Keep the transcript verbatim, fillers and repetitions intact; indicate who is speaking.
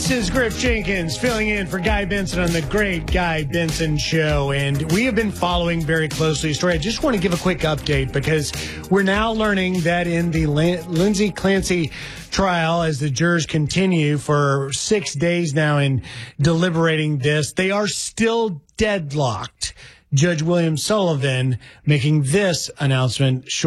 Speaker 1: This is Griff Jenkins filling in for Guy Benson on the Great Guy Benson Show. And we have been following very closely the story. I just want to give a quick update because we're now learning that in the Lindsay Clancy trial, as the jurors continue for six days now in deliberating this, they are still deadlocked. Judge William Sullivan making this announcement shortly.